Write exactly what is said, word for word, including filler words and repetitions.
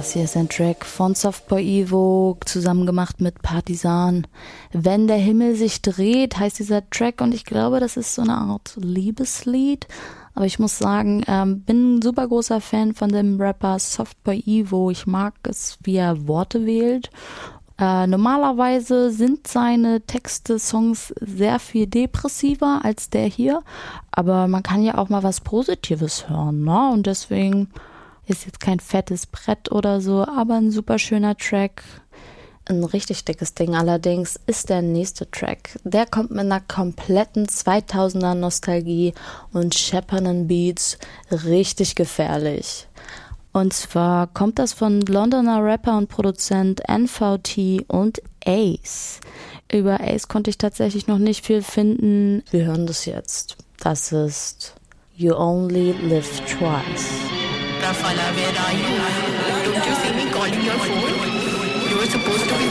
Das hier ist ein Track von Softboy Evo, zusammen gemacht mit Partisan. Wenn der Himmel sich dreht, heißt dieser Track, und ich glaube, das ist so eine Art Liebeslied. Aber ich muss sagen, ähm, bin ein super großer Fan von dem Rapper Softboy Evo. Ich mag es, wie er Worte wählt. Äh, normalerweise sind seine Texte, Songs sehr viel depressiver als der hier. Aber man kann ja auch mal was Positives hören, ne? Und deswegen ist jetzt kein fettes Brett oder so, aber ein super schöner Track. Ein richtig dickes Ding allerdings ist der nächste Track. Der kommt mit einer kompletten zweitausender Nostalgie und scheppernden Beats, richtig gefährlich. Und zwar kommt das von Londoner Rapper und Produzent N V T und Ace. Über Ace konnte ich tatsächlich noch nicht viel finden. Wir hören das jetzt. Das ist You Only Live Twice. Rafala, where are you? Don't you see me calling your phone? You were supposed to be